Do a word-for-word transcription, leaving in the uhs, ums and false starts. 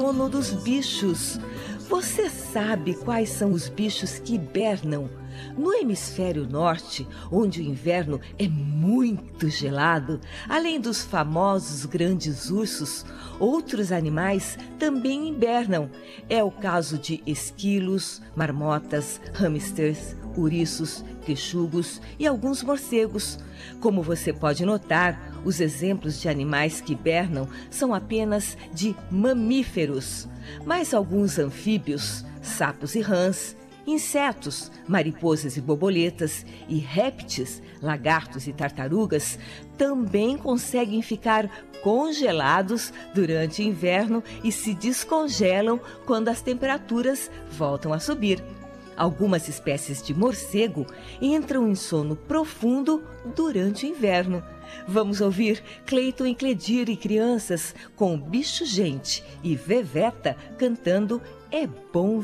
sono dos bichos. Você sabe quais são os bichos que hibernam? No hemisfério norte, onde o inverno é muito gelado, além dos famosos grandes ursos, outros animais também hibernam. É o caso de esquilos, marmotas, hamsters, ouriços, quechugos e alguns morcegos. Como você pode notar, os exemplos de animais que hibernam são apenas de mamíferos, mas alguns anfíbios, sapos e rãs, insetos, mariposas e borboletas e répteis, lagartos e tartarugas também conseguem ficar congelados durante o inverno e se descongelam quando as temperaturas voltam a subir. Algumas espécies de morcego entram em sono profundo durante o inverno. Vamos ouvir Cleiton e Cledir e crianças com Bicho Gente e Veveta cantando É Bom